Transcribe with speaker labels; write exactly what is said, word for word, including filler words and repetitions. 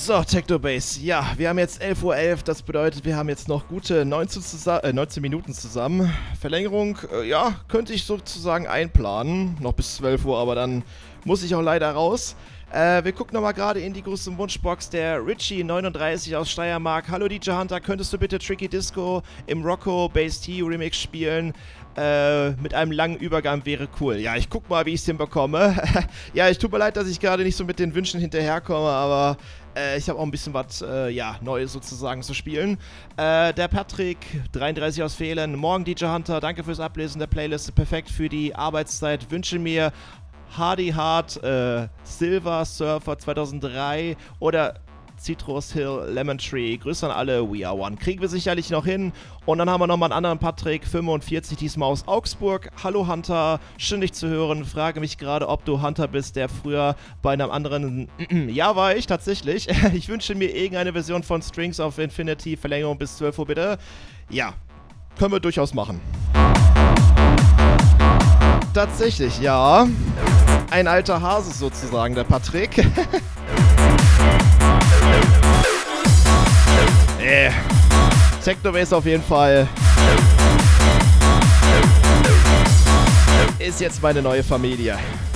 Speaker 1: So, Technobase. Ja, wir haben jetzt elf Uhr elf, das bedeutet, wir haben jetzt noch gute neunzehn, zusa- äh, neunzehn Minuten zusammen. Verlängerung, äh, ja, könnte ich sozusagen einplanen, noch bis zwölf Uhr, aber dann muss ich auch leider raus. Äh, wir gucken nochmal gerade in die große Wunschbox. Der Richie neununddreißig aus Steiermark. Hallo D J Hunter, könntest du bitte Tricky Disco im Rocco Bass T Remix spielen? Äh, mit einem langen Übergang wäre cool. Ja, ich guck mal, wie ich es hinbekomme. Ja, ich tut mir leid, dass ich gerade nicht so mit den Wünschen hinterherkomme, aber äh, ich habe auch ein bisschen was, äh, ja, Neues sozusagen zu spielen. Äh, der Patrick, dreiunddreißig aus Fehlen. Morgen D J Hunter, danke fürs Ablesen der Playlist. Perfekt für die Arbeitszeit. Wünsche mir Hardy Hard, äh, Silver Surfer zweitausenddrei oder Citrus Hill Lemon Tree. Grüße an alle, We Are One. Kriegen wir sicherlich noch hin. Und dann haben wir nochmal einen anderen Patrick, fünfundvierzig, diesmal aus Augsburg. Hallo Hunter, schön dich zu hören. Frage mich gerade, ob du Hunter bist, der früher bei einem anderen... Ja, war ich tatsächlich. Ich wünsche mir irgendeine Version von Strings of Infinity, Verlängerung bis zwölf Uhr bitte. Ja, können wir durchaus machen. Tatsächlich, ja. Ein alter Hase sozusagen, der Patrick. äh, Technobase auf jeden Fall. Ist jetzt meine neue Familie.